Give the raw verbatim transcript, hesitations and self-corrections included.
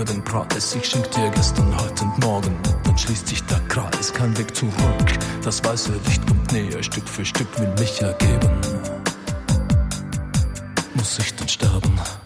den Preis. Ich schenk dir gestern, heute und morgen, und dann schließt sich der Kreis. Kein Weg zurück, das weiße Licht kommt näher, Stück für Stück will mich ergeben. Muss ich denn sterben?